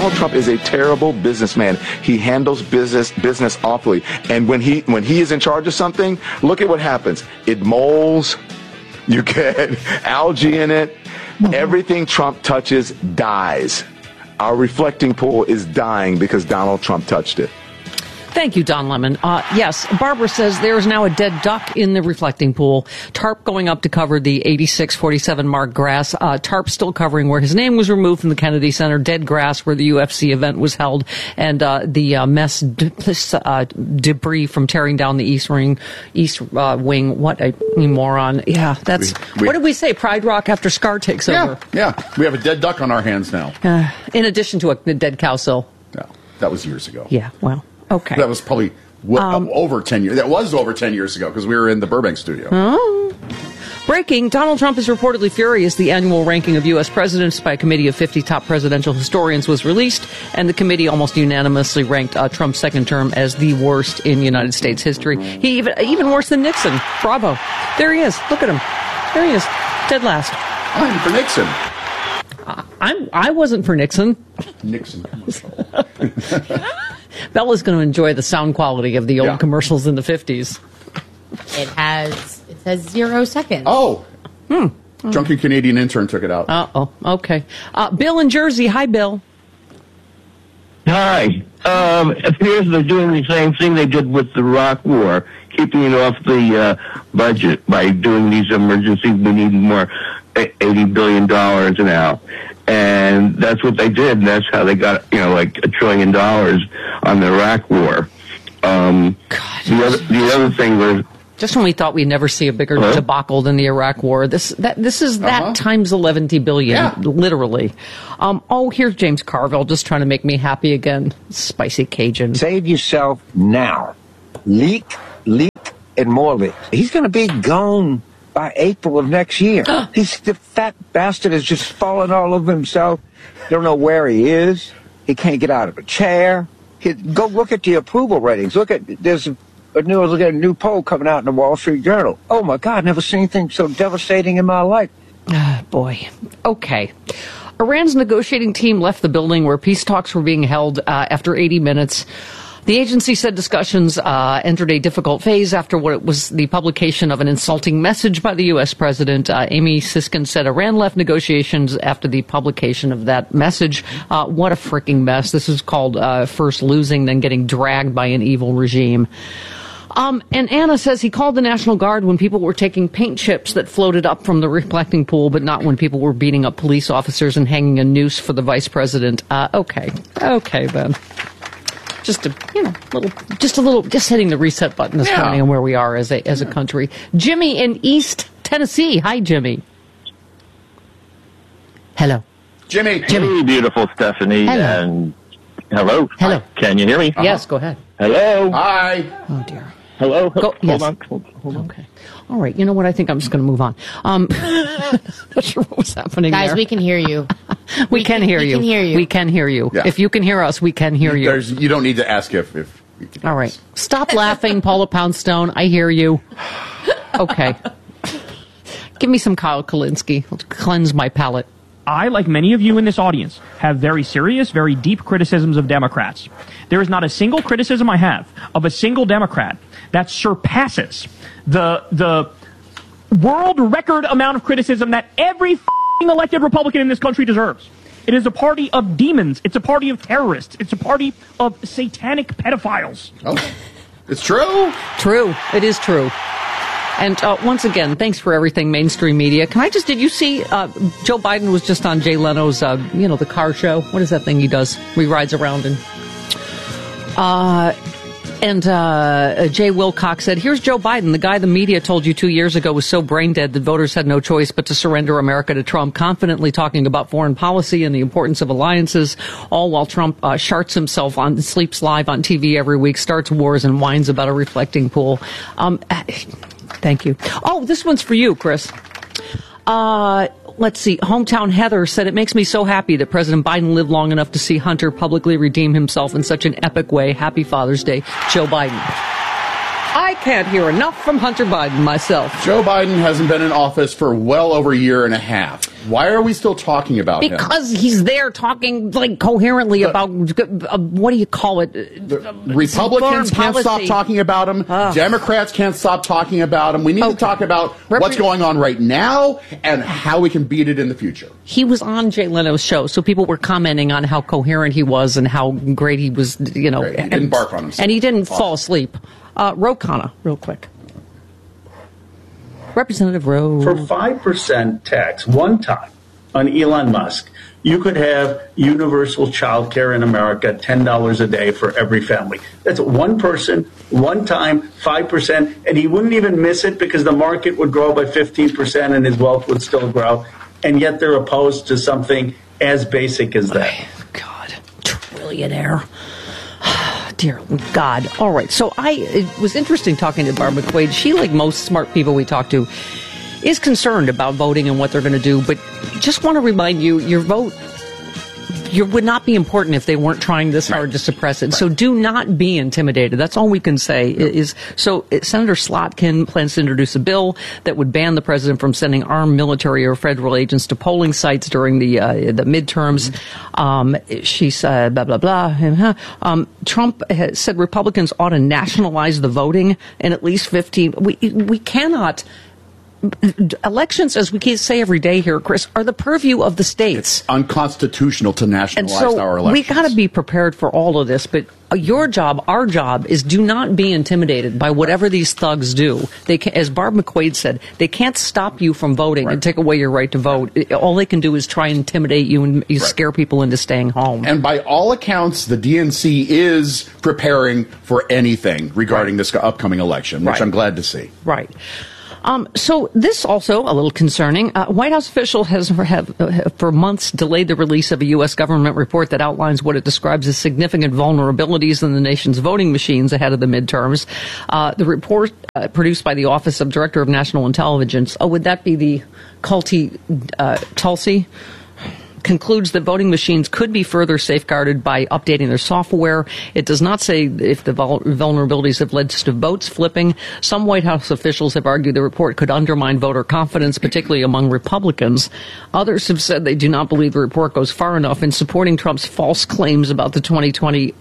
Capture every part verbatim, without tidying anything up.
Donald Trump is a terrible businessman. He handles business business awfully. And when he when he is in charge of something, look at what happens. It molds. You get algae in it. Mm-hmm. Everything Trump touches dies. Our reflecting pool is dying because Donald Trump touched it. Thank you, Don Lemon. Uh, yes, Barbara says there is now a dead duck in the reflecting pool. Tarp going up to cover the eighty-six forty-seven Mark Grass. Uh, tarp still covering where his name was removed from the Kennedy Center. Dead grass where the U F C event was held. And uh, the uh, mess de- uh, debris from tearing down the East Wing. East uh, Wing. What a moron. Yeah, that's... We, we, what did we say? Pride Rock after Scar takes yeah, over. Yeah, we have a dead duck on our hands now. Uh, in addition to a, a dead cow sill. Yeah, that was years ago. Yeah, well... Okay. That was probably w- um, over ten years. That was over ten years ago because we were in the Burbank studio. Oh. Breaking, Donald Trump is reportedly furious. The annual ranking of U S presidents by a committee of fifty top presidential historians was released, and the committee almost unanimously ranked uh, Trump's second term as the worst in United States history. He even, even worse than Nixon. Bravo. There he is. Look at him. There he is. Dead last. I'm for Nixon. Uh, I'm, I wasn't for Nixon. Nixon commercial. Bella's going to enjoy the sound quality of the old yeah. commercials in the fifties. It has, it says zero seconds. Oh. Hmm. Drunken Canadian intern took it out. Uh-oh. Okay. Uh, Bill in Jersey. Hi, Bill. Hi. Um, it appears they're doing the same thing they did with the Iraq War, keeping it off the uh, budget by doing these emergencies. We need more eighty billion dollars now. And that's what they did, and that's how they got, you know, like a trillion dollars on the Iraq War. Um, God. The other, the other thing was... Just when we thought we'd never see a bigger Hello? debacle than the Iraq War, this that this is that uh-huh. times eleven billion, yeah. literally. Um, oh, here's James Carville just trying to make me happy again. Spicy Cajun. Save yourself now. Leak, leak, and more leaks. He's going to be gone by April of next year. He's the fat bastard has just fallen all over himself. Don't know where he is. He can't get out of a chair. He, go look at the approval ratings. Look at there's a, a new look at a new poll coming out in the Wall Street Journal. Oh my God, never seen anything so devastating in my life. Ah, boy. Okay. Iran's negotiating team left the building where peace talks were being held uh, after eighty minutes. The agency said discussions uh, entered a difficult phase after what was the publication of an insulting message by the U S president. Uh, Amy Siskin said Iran left negotiations after the publication of that message. Uh, what a freaking mess. This is called uh, first losing, then getting dragged by an evil regime. Um, and Anna says he called the National Guard when people were taking paint chips that floated up from the reflecting pool, but not when people were beating up police officers and hanging a noose for the vice president. Uh, okay. Okay, then. Just a, you know, little, just a little, just hitting the reset button this yeah. morning on where we are as a as a country. Jimmy in East Tennessee. Hi, Jimmy. Hello, Jimmy. Jimmy, beautiful Stephanie, hello. and hello. Hello. Hi. Can you hear me? Uh-huh. Yes, go ahead. Hello. Hi. Oh dear. Hello. Go, hold yes. on. Hold, hold on. Okay. All right. You know what? I think I'm just going to move on. Um, not sure what was happening Guys, there. we can hear you. we, we can, can hear we you. can hear you. We can hear you. Yeah. If you can hear us, we can hear you. There's, you don't need to ask if. if you can All right. Stop laughing, Paula Poundstone. I hear you. Okay. Give me some Kyle Kalinske. Let's cleanse my palate. I, like many of you in this audience, have very serious, very deep criticisms of Democrats. There is not a single criticism I have of a single Democrat that surpasses the the world record amount of criticism that every f***ing elected Republican in this country deserves. It is a party of demons. It's a party of terrorists. It's a party of satanic pedophiles. Oh, it's true. True. It is true. And uh, once again, thanks for everything, mainstream media. Can I just, did you see, uh, Joe Biden was just on Jay Leno's, uh, you know, the car show? What is that thing he does? Where he rides around and, uh, and uh, Jay Wilcox said, here's Joe Biden, the guy the media told you two years ago was so brain dead that voters had no choice but to surrender America to Trump, confidently talking about foreign policy and the importance of alliances, all while Trump uh, sharts himself on, sleeps live on T V every week, starts wars, and whines about a reflecting pool. Um, thank you. Oh, this one's for you, Chris. Uh... Let's see. Hometown Heather said, it makes me so happy that President Biden lived long enough to see Hunter publicly redeem himself in such an epic way. Happy Father's Day, Joe Biden. I can't hear enough from Hunter Biden myself. Joe Biden hasn't been in office for well over a year and a half. Why are we still talking about him? Because he's there talking like coherently the, about uh, what do you call it? The Republicans can't stop talking about him. Uh, Democrats can't stop talking about him. We need okay. to talk about Rep- what's going on right now and how we can beat it in the future. He was on Jay Leno's show, so people were commenting on how coherent he was and how great he was. You know, great. He didn't bark on himself, and he didn't awesome. fall asleep. Uh, Ro Khanna, real quick. Representative Ro. For five percent tax one time on Elon Musk, you could have universal child care in America, ten dollars a day for every family. That's one person, one time, five percent, and he wouldn't even miss it because the market would grow by fifteen percent and his wealth would still grow. And yet they're opposed to something as basic as that. Oh, God, trillionaire. Dear God. All right. So I, it was interesting talking to Barb McQuade. She, like most smart people we talk to, is concerned about voting and what they're going to do. But just want to remind you, your vote you, would not be important if they weren't trying this hard to suppress it. Right. So do not be intimidated. That's all we can say. Yep. Is so Senator Slotkin plans to introduce a bill that would ban the president from sending armed military or federal agents to polling sites during the uh, the midterms. Mm-hmm. Um, she said, blah, blah, blah. Um, Trump has said Republicans ought to nationalize the voting in at least fifteen. We, we cannot... Elections, as we say every day here, Chris, are the purview of the states. It's unconstitutional to nationalize and so our elections. We got to be prepared for all of this, but your job, our job, is do not be intimidated by whatever these thugs do. They can, as Barb McQuade said, they can't stop you from voting right. and take away your right to vote. All they can do is try and intimidate you and right. scare people into staying home. And by all accounts, the D N C is preparing for anything regarding right. this upcoming election, which right. I'm glad to see. Right. Um, so this also a little concerning. Uh, White House official has for, have, uh, for months delayed the release of a U S government report that outlines what it describes as significant vulnerabilities in the nation's voting machines ahead of the midterms. Uh, the report uh, produced by the Office of Director of National Intelligence, oh, would that be the culty uh, Tulsi? Concludes that voting machines could be further safeguarded by updating their software. It does not say if the vul- vulnerabilities have led to votes flipping. Some White House officials have argued the report could undermine voter confidence, particularly among Republicans. Others have said they do not believe the report goes far enough in supporting Trump's false claims about the twenty twenty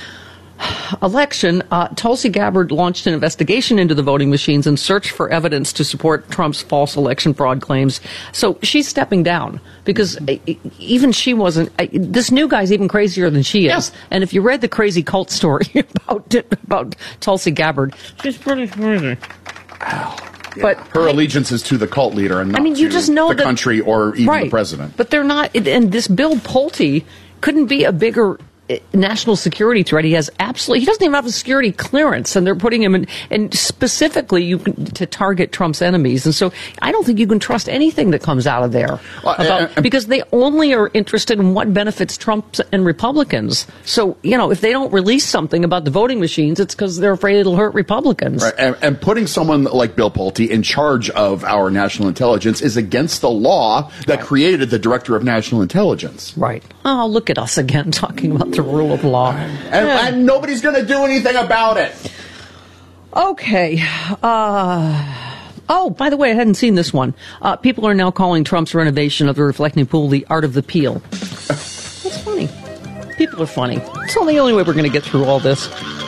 election. uh, Tulsi Gabbard launched an investigation into the voting machines and searched for evidence to support Trump's false election fraud claims. So she's stepping down because even she wasn't. This new guy's even crazier than she is. Yes. And if you read the crazy cult story about about Tulsi Gabbard, she's pretty crazy. Wow. Yeah. But her I, allegiance is to the cult leader and not I mean, you to just know the that, country or even right, the president. But they're not. And this Bill Pulte couldn't be a bigger national security threat. He has absolutely, he doesn't even have a security clearance, and they're putting him in, and specifically you can, to target Trump's enemies. And so I don't think you can trust anything that comes out of there well, about, uh, uh, because they only are interested in what benefits Trump and Republicans. So, you know, if they don't release something about the voting machines, it's because they're afraid it'll hurt Republicans. Right. And, and putting someone like Bill Pulte in charge of our national intelligence is against the law that right. created the Director of National Intelligence. Right. Oh, look at us again talking about the rule of law. And, yeah. and nobody's going to do anything about it. Okay. Uh, oh, by the way, I hadn't seen this one. Uh, people are now calling Trump's renovation of the reflecting pool the art of the peel. That's funny. People are funny. It's the only way we're going to get through all this.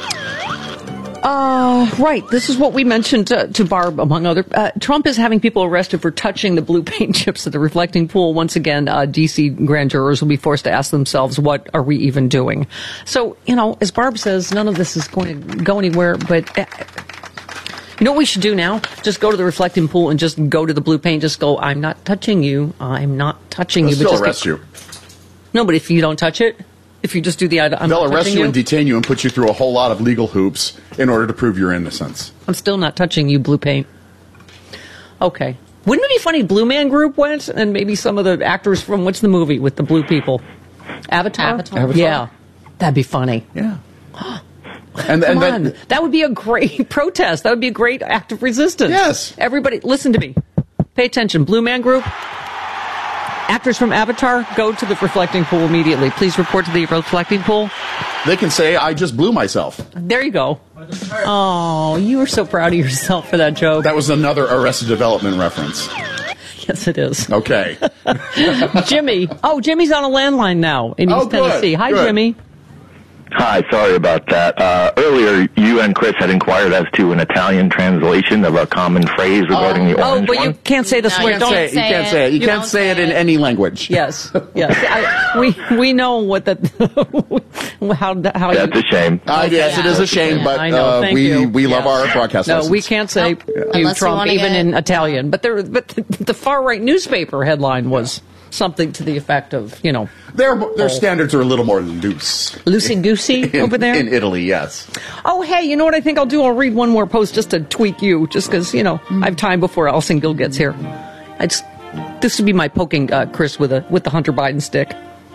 Uh, right. This is what we mentioned to, to Barb, among other. Uh, Trump is having people arrested for touching the blue paint chips at the reflecting pool. Once again, uh, D C grand jurors will be forced to ask themselves, what are we even doing? So, you know, as Barb says, none of this is going to go anywhere, but... Uh, You know what we should do now? Just go to the reflecting pool and just go to the blue paint. Just go, I'm not touching you. I'm not touching They'll you. Still but arrest just you. No, but if you don't touch it, if you just do the, I'm they'll not arrest you, you and detain you and put you through a whole lot of legal hoops in order to prove your innocence. I'm still not touching you, blue paint. Okay. Wouldn't it be funny? Blue Man Group went, and maybe some of the actors from what's the movie with the blue people? Avatar. Avatar. Avatar. Yeah, that'd be funny. Yeah. And, and then, that would be a great protest. That would be a great act of resistance. Yes. Everybody, listen to me. Pay attention. Blue Man Group. actors from Avatar, go to the reflecting pool immediately. Please report to the reflecting pool. They can say, I just blew myself. There you go. Oh, you were so proud of yourself for that joke. That was another Arrested Development reference. Yes, it is. Okay. Jimmy. Oh, Jimmy's on a landline now in East oh, good, Tennessee. Hi, good. Jimmy. Hi, sorry about that. Uh, earlier, you and Chris had inquired as to an Italian translation of a common phrase regarding oh. the Oh, orange but one. you can't say the No, swear. you Don't can't say it. You can't say it. You, You can't don't say it in say it. any language. Yes, yes. I, we we know what that how how That's you, a shame. Uh, yes, it is a shame, Yeah, but I know. uh, Thank we you. we love Yes. our broadcast No, license. we can't say Nope. you Unless you Trump wanna even get- in Italian. But there, but the, the far right newspaper headline was something to the effect of, you know, Their their standards are a little more loose. loosey goosey In, over there in Italy, yes. Oh, hey, you know what I think I'll do? I'll read one more post just to tweak you, just because, you know, I have time before Allison Gill gets here. I just, this would be my poking uh, Chris with a with the Hunter Biden stick.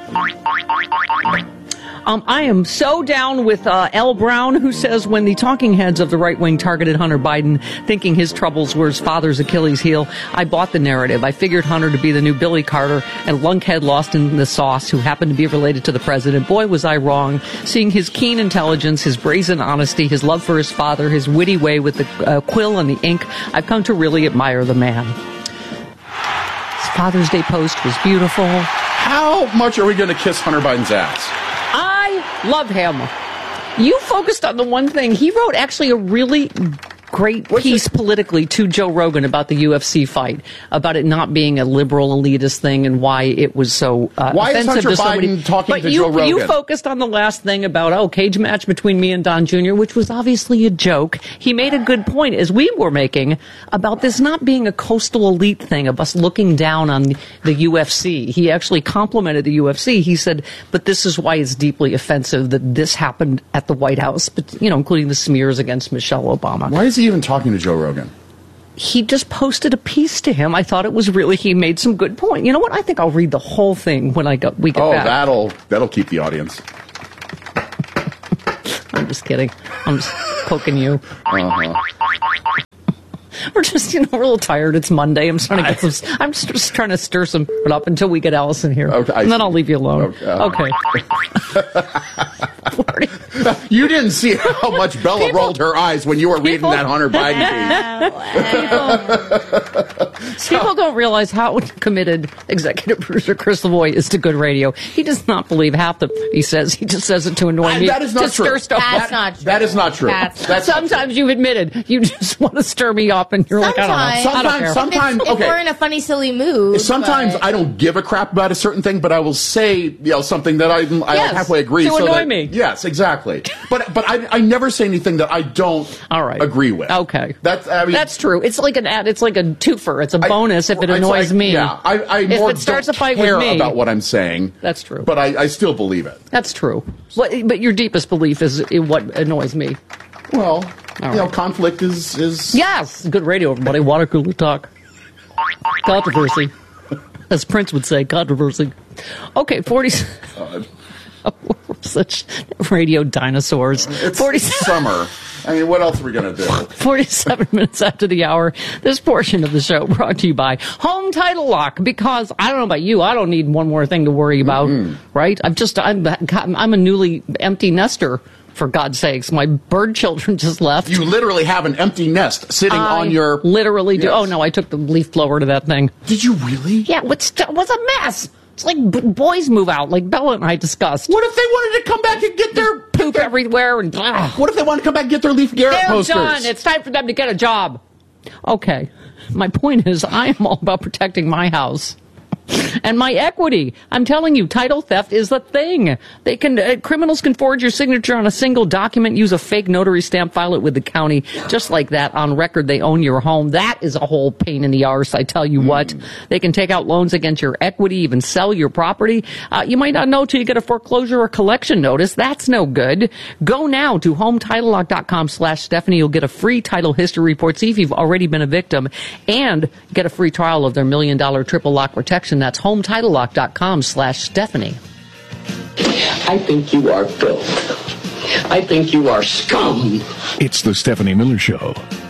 Um, I am so down with uh, L. Brown, who says when the talking heads of the right wing targeted Hunter Biden, thinking his troubles were his father's Achilles heel, I bought the narrative. I figured Hunter to be the new Billy Carter and lunkhead lost in the sauce who happened to be related to the president. Boy, was I wrong. Seeing his keen intelligence, his brazen honesty, his love for his father, his witty way with the uh, quill and the ink, I've come to really admire the man. His Father's Day post was beautiful. How much are we going to kiss Hunter Biden's ass? I love him. You focused on the one thing. He wrote actually a really great What's piece it? politically to Joe Rogan about the U F C fight, about it not being a liberal elitist thing and why it was so uh, Why is offensive Hunter to somebody. Biden talking but to you, Joe Rogan? you focused on the last thing about, oh, cage match between me and Don Junior, which was obviously a joke. He made a good point, as we were making, about this not being a coastal elite thing, of us looking down on the U F C. He actually complimented the U F C. He said, but this is why it's deeply offensive that this happened at the White House, but, you know, including the smears against Michelle Obama. Why is he even talking to Joe Rogan? He just posted a piece to him. I thought it was really, he made some good point. You know what? I think I'll read the whole thing when I go, we get Oh, back. that'll that'll keep the audience. I'm just kidding. I'm just poking you. Uh-huh. We're just, you know, we're a little tired. It's Monday. I'm trying to get some, I'm just, just trying to stir some it up until we get Allison here. Okay, I and then see. I'll leave you alone. Okay. uh, Okay. You didn't see how much Bella People- rolled her eyes when you were reading people- that Hunter Biden piece. People don't realize how committed executive producer Chris Lavoie is to good radio. He does not believe half the he says. He just says it to annoy I- me. that is not to true. stir stuff That's up. not true. That is not true. That's That's not true. Sometimes you've admitted you just want to stir me up, and you're like, I don't know. I don't Sometimes- care. sometimes- If, if okay. we're in a funny, silly mood. Sometimes but- I don't give a crap about a certain thing, but I will say, you know, something that I, I Yes, halfway agree. to so annoy that- me. Yes, exactly. But but I, I never say anything that I don't All right. agree with. Okay. That's I mean That's true. It's like an ad. It's like a twofer. It's a I- bonus if it it's annoys like- me. Yeah, I, I if more it starts don't a fight care with me, about what I'm saying. That's true. But I, I still believe it. That's true. But, but your deepest belief is in what annoys me. Well, you know, right. conflict is is Yes, good radio, everybody. Water cooler talk. Controversy, as Prince would say, controversy. Okay, forty. Oh, we're such radio dinosaurs. It's forty. summer. I mean, what else are we gonna do? forty-seven minutes after the hour, this portion of the show brought to you by Home Title Lock, because I don't know about you, I don't need one more thing to worry about, mm-hmm. right? I'm just, I'm, I'm a newly empty nester, for God's sakes. My bird children just left. You literally have an empty nest sitting I on your... literally do. Yes. Oh, no, I took the leaf blower to that thing. Did you really? Yeah, what's, what's a mess? It's like b- boys move out, like Bella and I discussed. What if they wanted to come back and get their... Poop everywhere and... Ugh. What if they wanted to come back and get their Leaf Garrett They're posters? done. It's time for them to get a job. Okay. My point is, I am all about protecting my house and my equity. I'm telling you, title theft is the thing. They can uh, criminals can forge your signature on a single document, use a fake notary stamp, file it with the county, just like that. On record, they own your home. That is a whole pain in the arse. I tell you mm. what. They can take out loans against your equity, even sell your property. Uh, you might not know till you get a foreclosure or collection notice. That's no good. Go now to hometitlelock.com slash Stephanie. You'll get a free title history report. See if you've already been a victim, and get a free trial of their million dollar triple lock protection. That's hometitlelock.com slash Stephanie. I think you are filth. I think you are scum. It's the Stephanie Miller Show.